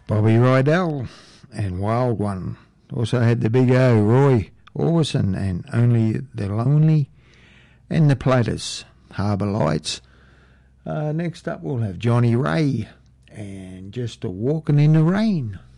Bobby Rydell and Wild One. Also had the Big O, Roy Orbison, and Only the Lonely, and the Platters, Harbour Lights. Next up we'll have Johnny Ray and Just a Walking in the Rain.